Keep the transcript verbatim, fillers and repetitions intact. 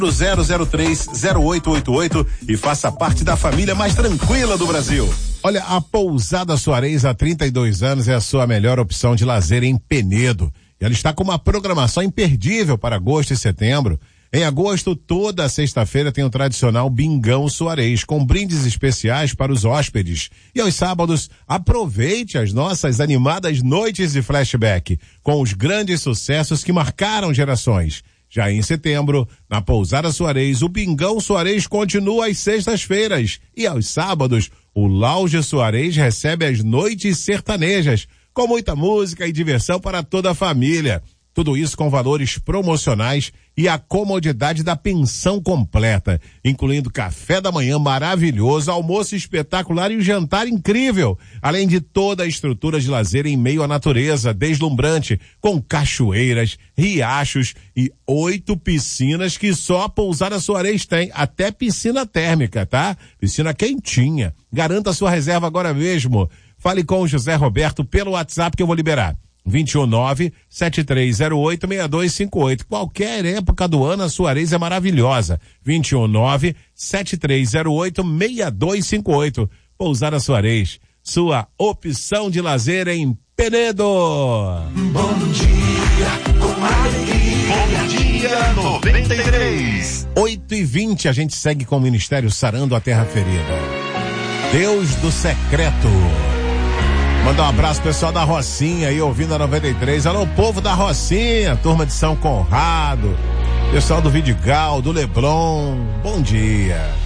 zero zero três zero oito oito oito e faça parte da família mais tranquila do Brasil. Olha, a Pousada Soares há trinta e dois anos é a sua melhor opção de lazer em Penedo. E ela está com uma programação imperdível para agosto e setembro. Em agosto, toda sexta-feira tem o tradicional Bingão Soares, com brindes especiais para os hóspedes. E aos sábados, aproveite as nossas animadas noites de flashback, com os grandes sucessos que marcaram gerações. Já em setembro, na Pousada Soares, o Bingão Soares continua às sextas-feiras. E aos sábados, o Lounge Soares recebe as noites sertanejas, com muita música e diversão para toda a família. Tudo isso com valores promocionais e a comodidade da pensão completa, incluindo café da manhã maravilhoso, almoço espetacular e um jantar incrível, além de toda a estrutura de lazer em meio à natureza, deslumbrante, com cachoeiras, riachos e oito piscinas que só a Pousada Soares tem, até piscina térmica, tá? Piscina quentinha. Garanta sua reserva agora mesmo. Fale com o José Roberto pelo WhatsApp que eu vou liberar. vinte e um nove, sete três zero oito, seis dois cinco oito. Qualquer época do ano a Soares é maravilhosa. vinte e um nove, sete três zero oito, seis dois cinco oito. Pousada Soares, sua opção de lazer em Penedo. Bom dia, com alegria. Bom dia, noventa e três. oito e vinte, a gente segue com o Ministério Sarando a Terra Ferida. Deus do Secreto. Manda um abraço pessoal da Rocinha aí ouvindo a noventa e três. Alô, povo da Rocinha, turma de São Conrado, pessoal do Vidigal, do Leblon, bom dia.